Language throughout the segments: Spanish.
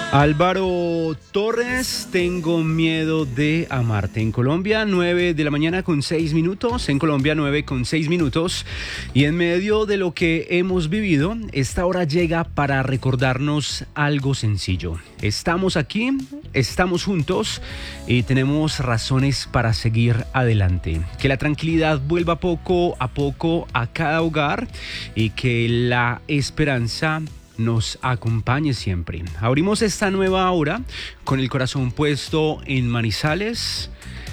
Álvaro Torres, tengo miedo de amarte. En Colombia, 9 de la mañana con 6 minutos. En Colombia, 9 con 6 minutos. Y en medio de lo que hemos vivido, esta hora llega para recordarnos algo sencillo. Estamos aquí, estamos juntos y tenemos razones para seguir adelante. Que la tranquilidad vuelva poco a cada hogar y que la esperanza nos acompañe siempre. Abrimos esta nueva hora con el corazón puesto en Manizales,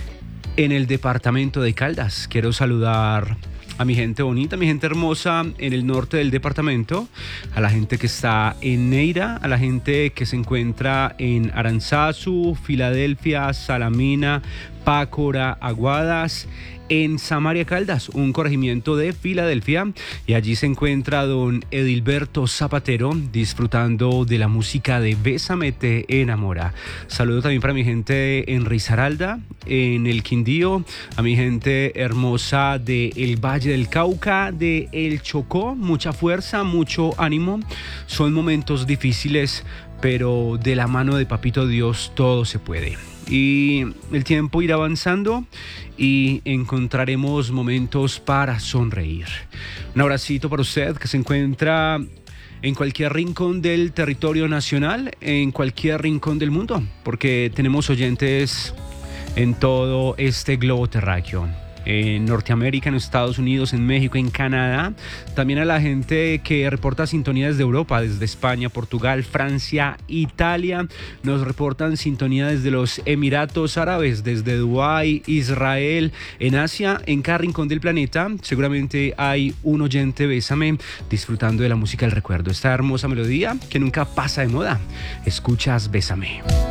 en el departamento de Caldas. Quiero saludar a mi gente bonita, a mi gente hermosa en el norte del departamento, a la gente que está en Neira, a la gente que se encuentra en Aranzazu, Filadelfia, Salamina, Pácora, Aguadas, en Samaria Caldas, un corregimiento de Filadelfia, y allí se encuentra don Edilberto Zapatero disfrutando de la música de Bésame te enamora. Saludo también para mi gente en Risaralda, en el Quindío, a mi gente hermosa del Valle del Cauca, de El Chocó. Mucha fuerza, mucho ánimo. Son momentos difíciles, pero de la mano de Papito Dios todo se puede. Y el tiempo irá avanzando y encontraremos momentos para sonreír. Un abracito para usted que se encuentra en cualquier rincón del territorio nacional, en cualquier rincón del mundo, porque tenemos oyentes en todo este globo terráqueo. En Norteamérica, en Estados Unidos, en México, en Canadá. También a la gente que reporta sintonía desde Europa, desde España, Portugal, Francia, Italia. Nos reportan sintonía desde los Emiratos Árabes, desde Dubái, Israel. En Asia, en cada rincón del planeta, seguramente hay un oyente Bésame disfrutando de la música del recuerdo. Esta hermosa melodía que nunca pasa de moda. Escuchas Bésame.